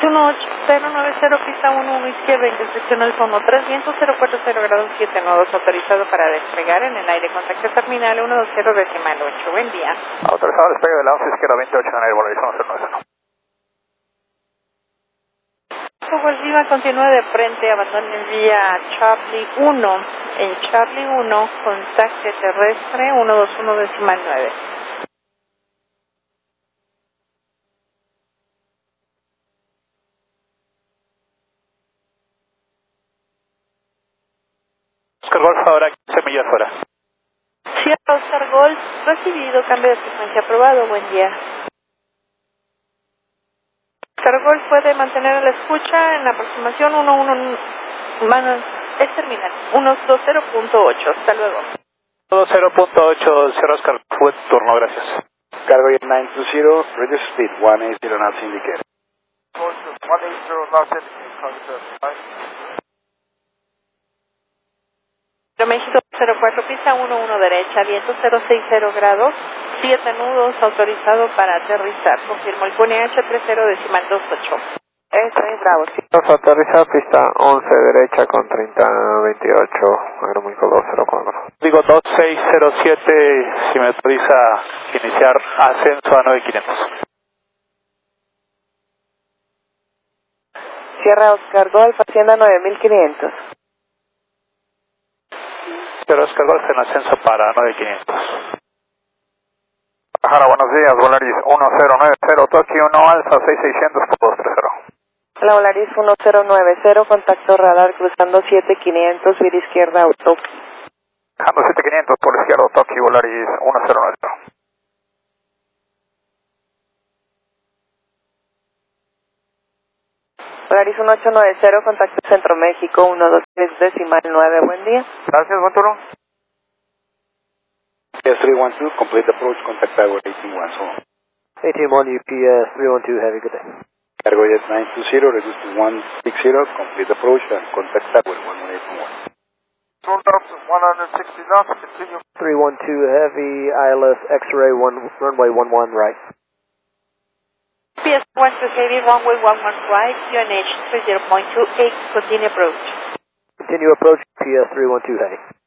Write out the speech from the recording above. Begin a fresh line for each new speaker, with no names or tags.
090, pista 11 izquierda, intersección del fondo 3, viento 040 grados 7 nodos, autorizado para despegar en el aire, contacto terminal 120,8. Buen día.
Autorizado despegue de la 11 izquierda 28 en el aire, Volaris 1090.
Southwest Lima continúa de frente, abandone vía Charlie 1, en Charlie 1, contacto terrestre 121,9.
Oscar Golf ahora 15 millas fuera.
Sierra Oscar Golf, recibido, cambio de frecuencia aprobado, buen día. Oscar Golf puede mantener la escucha en la aproximación 11, es terminal, 120.8, hasta luego.
20.8, Sierra Oscar, fue turno, gracias.
Cargo Jet 920, reduce speed, 180 knots indicated.
180 knots indicated.
México 04, pista 11 derecha, viento 060 grados, 7 nudos, autorizado para aterrizar. Confirmo el QNH 30.28.
Eso es Bravo.
Nos autoriza pista 11 derecha con 3028, aeroméxico 204.
Digo 2607, si me autoriza iniciar ascenso a 9500.
Sierra Oscar Golf, Hacienda 9500.
Sierra Oscar Golf en ascenso para 9500.
Guadalajara, buenos días, Volaris 1090, Tokio 1 Alfa 6600 por 230.
La Volaris 1090, contacto radar cruzando 7500, vía izquierda auto.
Dejando 7500 por la izquierda, Tokio, Volaris 1090.
Volaris 1890, contacto Centro México 123.9, buen día.
Gracias, buen turno.
UPS 312, complete approach, contact Tower 181, so.
181 UPS 312, have a good day.
Cargo Jet 920, reduce to 160, complete approach, and contact Tower 118.1.
Roll down to 160 knots, continue.
312 heavy, ILS X-ray, runway 11 right.
PS 12 heavy, runway 11 right, QNH 30.28, continue approach.
Continue approach, PS 312 heavy.